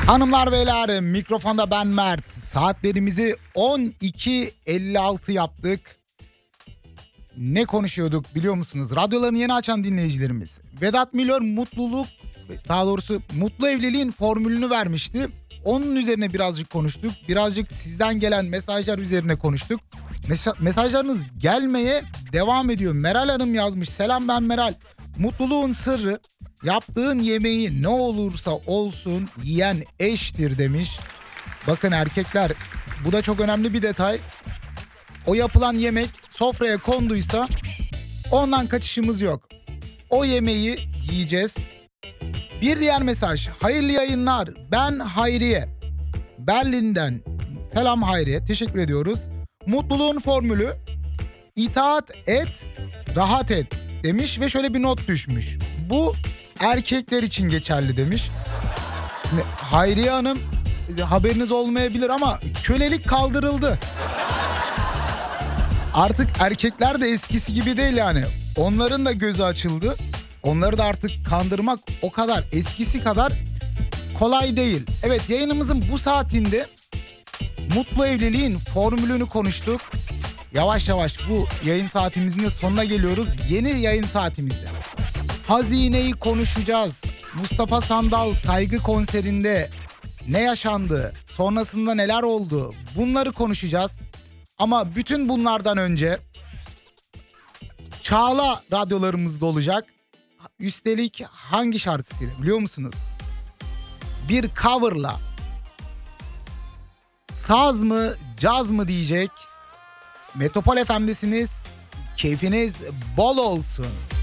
Hanımlar beyler, mikrofonda ben Mert. Saatlerimizi 12.56 yaptık. Ne konuşuyorduk biliyor musunuz? Radyolarını yeni açan dinleyicilerimiz. Vedat Milor mutlu evliliğin formülünü vermişti. Onun üzerine birazcık konuştuk. Birazcık sizden gelen mesajlar üzerine konuştuk. Mesajlarınız gelmeye devam ediyor. Meral Hanım yazmış. Selam, ben Meral. Mutluluğun sırrı yaptığın yemeği ne olursa olsun yiyen eştir demiş. Bakın erkekler, bu da çok önemli bir detay. O yapılan yemek sofraya konduysa ondan kaçışımız yok. O yemeği yiyeceğiz. Bir diğer mesaj. Hayırlı yayınlar. Ben Hayriye. Berlin'den. Selam Hayriye. Teşekkür ediyoruz. Mutluluğun formülü itaat et, rahat et demiş ve şöyle bir not düşmüş. Bu erkekler için geçerli demiş. Hayriye Hanım, haberiniz olmayabilir ama kölelik kaldırıldı. Artık erkekler de eskisi gibi değil yani. Onların da gözü açıldı. Onları da artık kandırmak o kadar eskisi kadar kolay değil. Evet, yayınımızın bu saatinde mutlu evliliğin formülünü konuştuk. Yavaş yavaş bu yayın saatimizin de sonuna geliyoruz. Yeni yayın saatimizde hazineyi konuşacağız. Mustafa Sandal saygı konserinde ne yaşandı? Sonrasında neler oldu? Bunları konuşacağız. Ama bütün bunlardan önce Çağla radyolarımızda olacak. Üstelik hangi şarkısıyla biliyor musunuz? Bir coverla. Saz mı, caz mı diyecek. Metropol FM'desiniz. Keyfiniz bol olsun.